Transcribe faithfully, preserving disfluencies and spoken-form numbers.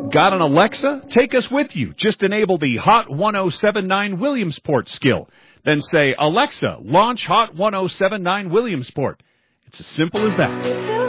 Got an Alexa? Take us with you. Just enable the Hot ten seventy-nine Williamsport skill. Then say, Alexa, launch Hot ten seventy-nine Williamsport. It's as simple as that.